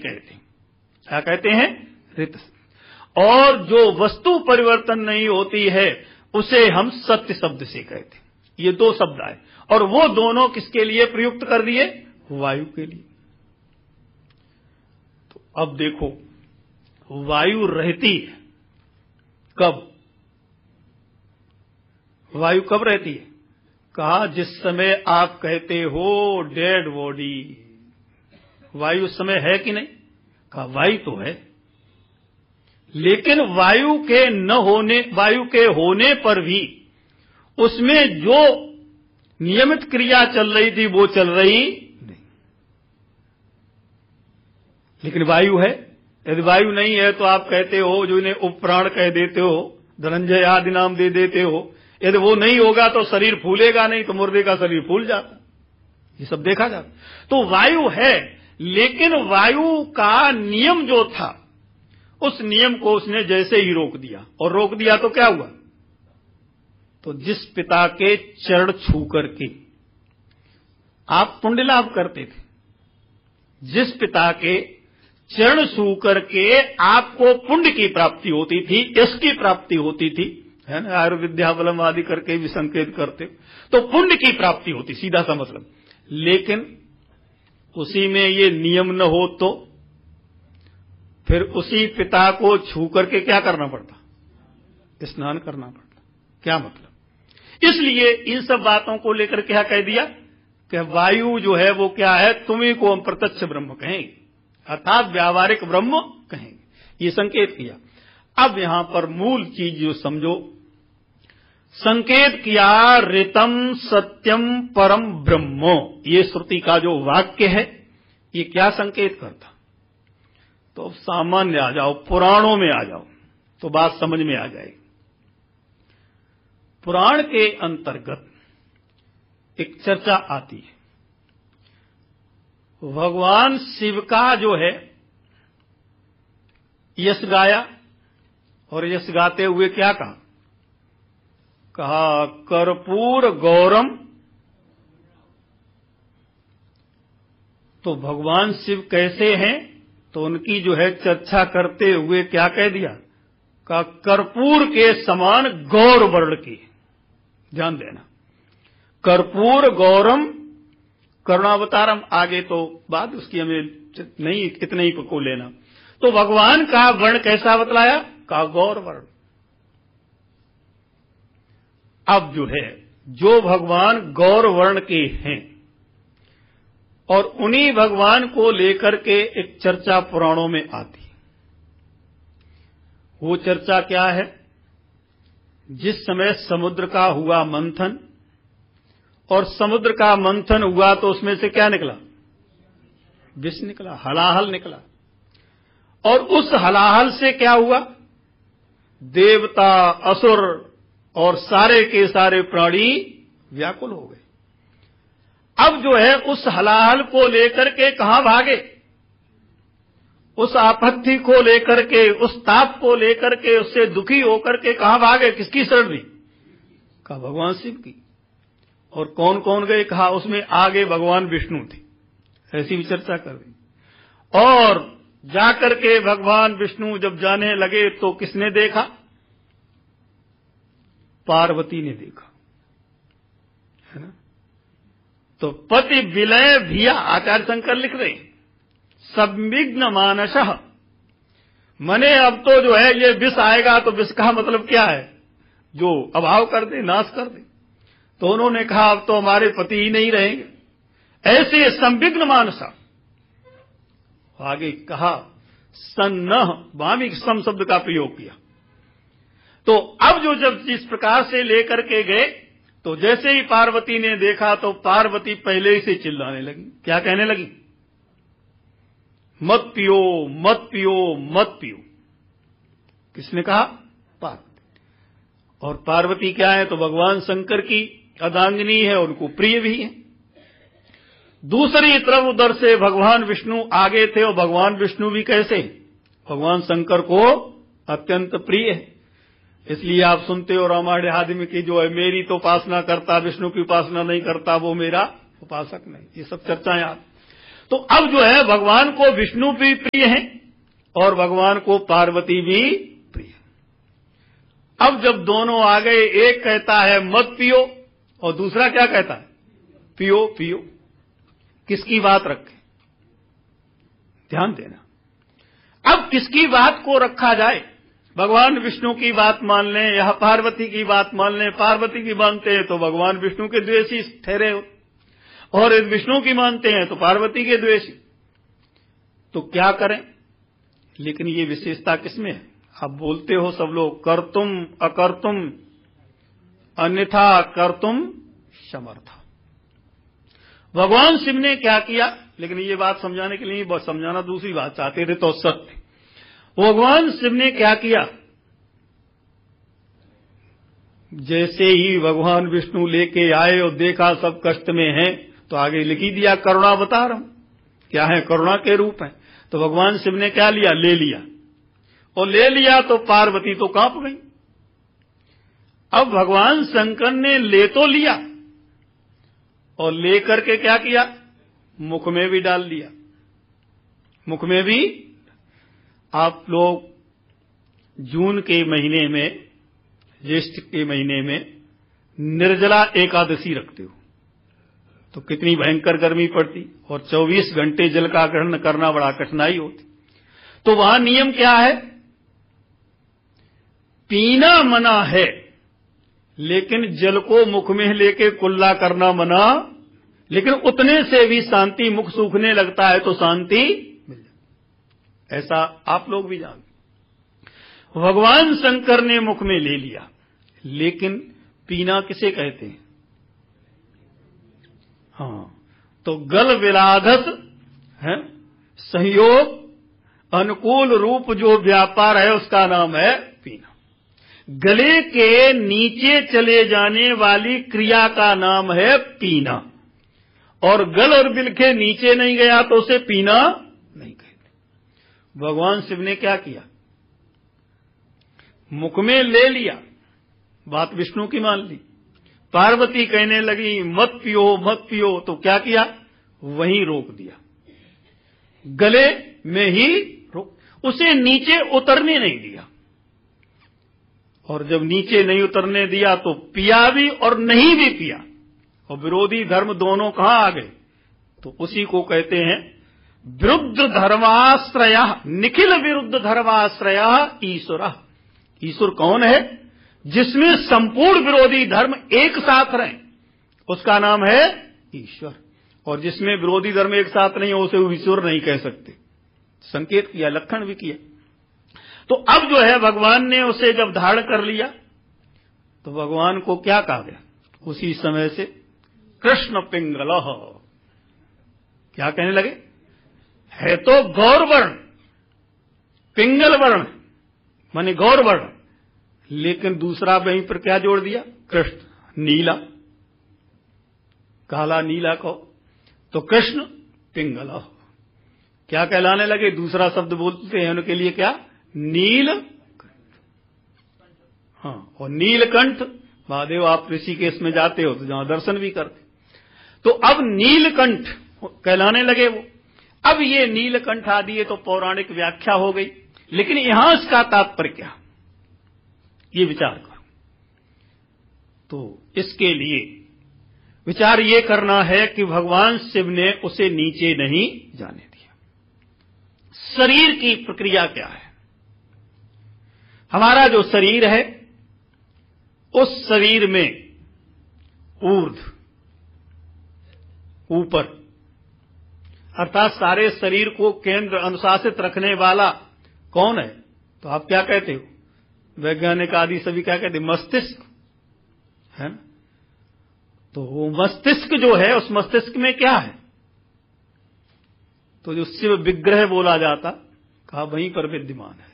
कहते हैं। क्या कहते हैं? ऋत। और जो वस्तु परिवर्तन नहीं होती है उसे हम सत्य शब्द से कहते हैं। ये दो शब्द आए और वो दोनों किसके लिए प्रयुक्त कर दिए? वायु के लिए। तो अब देखो, वायु रहती है कब? वायु कब रहती है? कहा जिस समय आप कहते हो डेड बॉडी, वायु उस समय है कि नहीं? कहा वायु तो है, लेकिन वायु के होने पर भी उसमें जो नियमित क्रिया चल रही थी वो चल रही नहीं। लेकिन वायु है। यदि वायु नहीं है तो आप कहते हो, जो इन्हें उपप्राण कह देते हो, धनंजय आदि नाम दे देते हो, यदि वो नहीं होगा तो शरीर फूलेगा नहीं, तो मुर्दे का शरीर फूल जाता। ये सब देखा जाता। तो वायु है, लेकिन वायु का नियम जो था उस नियम को उसने जैसे ही रोक दिया। और रोक दिया तो क्या हुआ? तो जिस पिता के चरण छू करके आप पुण्य लाभ करते थे, जिस पिता के चरण छू करके आपको पुण्य की प्राप्ति होती थी, यश की प्राप्ति होती थी, है ना, आयुर्विद्या बलम आदि करके भी संकेत करते, तो पुण्य की प्राप्ति होती, सीधा सा मतलब। लेकिन उसी में ये नियम न हो तो फिर उसी पिता को छू करके क्या करना पड़ता? स्नान करना पड़ता। क्या मतलब? इसलिए इन सब बातों को लेकर क्या कह दिया कि वायु जो है वो क्या है? तुम्ही को हम प्रत्यक्ष ब्रह्म कहेंगे, अर्थात व्यावहारिक ब्रह्म कहेंगे। ये संकेत किया। अब यहां पर मूल चीज जो समझो, संकेत किया ऋतम सत्यम परम ब्रह्मो। ये श्रुति का जो वाक्य है ये क्या संकेत करता? तो सामान्य आ जाओ, पुराणों में आ जाओ तो बात समझ में आ जाएगी। पुराण के अंतर्गत एक चर्चा आती है। भगवान शिव का जो है यश गाया, और यश गाते हुए क्या कहा? कहा कर्पूर गौरम। तो भगवान शिव कैसे हैं? तो उनकी जो है चर्चा करते हुए क्या कह दिया? कहा कर्पूर के समान गौर वर्ण की। ध्यान देना, कर्पूर गौरम करुणावतारम। आगे तो बात उसकी हमें नहीं, इतने ही को लेना। तो भगवान का वर्ण कैसा बतलाया? कहा गौर वर्ण। अब जो है, जो भगवान गौर वर्ण के हैं और उन्हीं भगवान को लेकर के एक चर्चा पुराणों में आती। वो चर्चा क्या है? जिस समय समुद्र का हुआ मंथन, और समुद्र का मंथन हुआ तो उसमें से क्या निकला? विष निकला, हलाहल निकला। और उस हलाहल से क्या हुआ? देवता, असुर और सारे के सारे प्राणी व्याकुल हो गए। अब जो है उस हलाहल को लेकर के कहां भागे? उस आपत्ति को लेकर के, उस ताप को लेकर के, उससे दुखी होकर के कहां भागे? किसकी शरण ली? कहा भगवान शिव की। और कौन कौन गए? कहा उसमें आगे भगवान विष्णु थे। ऐसी भी चर्चा कर दी। और जाकर के भगवान विष्णु जब जाने लगे तो किसने देखा? पार्वती ने देखा, है ना। तो पति विलय भिया, आचार्य शंकर लिख रहे हैं, संविघ्न मानसः। मने अब तो जो है ये विष आएगा, तो विष का मतलब क्या है? जो अभाव कर दे, नाश कर दे। तो उन्होंने कहा अब तो हमारे पति ही नहीं रहेंगे। ऐसे संविघ्न मानसा। आगे कहा सन्नह, वहां भी सम शब्द का प्रयोग किया। तो अब जो जब जिस प्रकार से लेकर के गए, तो जैसे ही पार्वती ने देखा तो पार्वती पहले ही से चिल्लाने लगी। क्या कहने लगी? मत पियो, मत पियो, मत पियो। किसने कहा? पार्वती। और पार्वती क्या है? तो भगवान शंकर की अर्धांगिनी है, उनको प्रिय भी है। दूसरी तरफ उधर से भगवान विष्णु आगे थे, और भगवान विष्णु भी कैसे? भगवान शंकर को अत्यंत प्रिय है। इसलिए आप सुनते हो रामायण आदि में कि जो है मेरी तो उपासना करता, विष्णु की उपासना नहीं करता, वो मेरा उपासक नहीं। ये सब चर्चाएं आप। तो अब जो है भगवान को विष्णु भी प्रिय हैं और भगवान को पार्वती भी प्रिय। अब जब दोनों आ गए, एक कहता है मत पियो और दूसरा क्या कहता है, पियो पियो। किसकी बात रखें, ध्यान देना। अब किसकी बात को रखा जाए, भगवान विष्णु की बात मान लें या पार्वती की बात मान लें। पार्वती की मानते हैं तो भगवान विष्णु के द्वेषी ठहरे हो, और विष्णु की मानते हैं तो पार्वती के द्वेषी। तो क्या करें? लेकिन ये विशेषता किसमें है? आप बोलते हो सब लोग कर्तुम अकर्तुम अन्यथा कर्तुम समर्थ। भगवान शिव ने क्या किया, लेकिन ये बात समझाने के लिए समझाना दूसरी बात चाहते थे तो सत्य। भगवान शिव ने क्या किया, जैसे ही भगवान विष्णु लेके आए और देखा सब कष्ट में हैं, तो आगे लिख ही दिया करुणा बता रहा हूं, क्या है, करुणा के रूप है। तो भगवान शिव ने क्या लिया, ले लिया, और ले लिया तो पार्वती तो कांप गई। अब भगवान शंकर ने ले तो लिया और लेकर के क्या किया, मुख में भी डाल दिया। मुख में भी, आप लोग जून के महीने में, ज्येष्ठ के महीने में निर्जला एकादशी रखते हो तो कितनी भयंकर गर्मी पड़ती और 24 घंटे जल का ग्रहण करना बड़ा कठिनाई होती। तो वहां नियम क्या है, पीना मना है, लेकिन जल को मुख में लेके कुल्ला करना मना। लेकिन उतने से भी शांति, मुख सूखने लगता है तो शांति मिल जाती, ऐसा आप लोग भी जानते। भगवान शंकर ने मुख में ले लिया, लेकिन पीना किसे कहते हैं? हाँ, तो गल विलाधस है, सहयोग अनुकूल रूप जो व्यापार है उसका नाम है पीना। गले के नीचे चले जाने वाली क्रिया का नाम है पीना, और गल और बिल के नीचे नहीं गया तो उसे पीना नहीं कहते। भगवान शिव ने क्या किया, मुख में ले लिया, बात विष्णु की मान ली। पार्वती कहने लगी मत पियो मत पियो, तो क्या किया, वहीं रोक दिया, गले में ही रोक, उसे नीचे उतरने नहीं दिया। और जब नीचे नहीं उतरने दिया तो पिया भी और नहीं भी पिया, और विरोधी धर्म दोनों कहां आ गए, तो उसी को कहते हैं विरुद्ध धर्माश्रय, निखिल विरुद्ध धर्माश्रय ईश्वर। ईश्वर कौन है, जिसमें संपूर्ण विरोधी धर्म एक साथ रहें, उसका नाम है ईश्वर। और जिसमें विरोधी धर्म एक साथ नहीं हो उसे ईश्वर नहीं कह सकते। संकेत किया, लक्षण भी किया। तो अब जो है भगवान ने उसे जब धारण कर लिया तो भगवान को क्या कहा गया, उसी समय से कृष्ण पिंगल, क्या कहने लगे, है तो गौर वर्ण, पिंगल वर्ण माने गौर वर्ण, लेकिन दूसरा वहीं पर क्या जोड़ दिया, कृष्ण, नीला, काला नीला को, तो कृष्ण पिंगल क्या कहलाने लगे। दूसरा शब्द बोलते हैं उनके लिए क्या, नीलकंठ। हाँ, और नीलकंठ, महादेव आप ऋषिकेश में जाते हो तो जहां दर्शन भी करते, तो अब नीलकंठ कहलाने लगे वो। अब ये नीलकंठ आदि ये तो पौराणिक व्याख्या हो गई, लेकिन यहां इसका तात्पर्य क्या, ये विचार करो। तो इसके लिए विचार ये करना है कि भगवान शिव ने उसे नीचे नहीं जाने दिया। शरीर की प्रक्रिया क्या है, हमारा जो शरीर है उस शरीर में ऊर्ध्व, ऊपर, अर्थात सारे शरीर को केंद्र अनुशासित रखने वाला कौन है, तो आप क्या कहते हो, वैज्ञानिक आदि सभी क्या कहते हैं, मस्तिष्क है ना। तो वो मस्तिष्क जो है, उस मस्तिष्क में क्या है, तो जो शिव विग्रह बोला जाता, कहा वहीं पर विद्यमान है।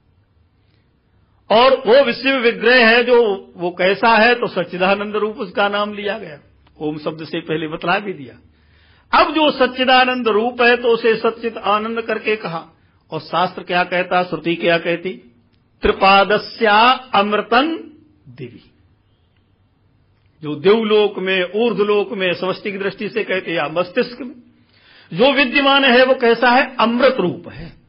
और वो विश्व विग्रह है जो वो कैसा है, तो सच्चिदानंद रूप उसका नाम लिया गया, ओम शब्द से पहले बतला भी दिया। अब जो सच्चिदानंद रूप है तो उसे सच्चित आनंद करके कहा। और शास्त्र क्या कहता, श्रुति क्या कहती, त्रिपादस्या अमृतन दिवी, जो देवलोक में, ऊर्ध्वलोक में, समष्टि की दृष्टि से कहते या मस्तिष्क में, जो विद्यमान है वो कैसा है? अमृत रूप है।